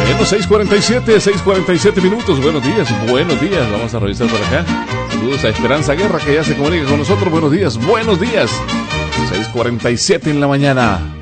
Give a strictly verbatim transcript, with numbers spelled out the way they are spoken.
Bueno, seis cuarenta y siete, seis cuarenta y siete minutos. Buenos días, buenos días. Vamos a revisar por acá. Saludos a Esperanza Guerra, que ya se comunica con nosotros. Buenos días, buenos días. seis cuarenta y siete en la mañana.